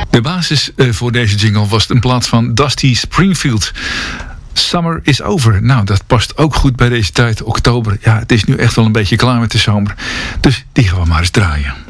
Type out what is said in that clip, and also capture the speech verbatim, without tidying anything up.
De basis uh, voor deze jingle was een plaat van Dusty Springfield. Summer is over. Nou, dat past ook goed bij deze tijd, oktober. Ja, het is nu echt wel een beetje klaar met de zomer. Dus die gaan we maar eens draaien.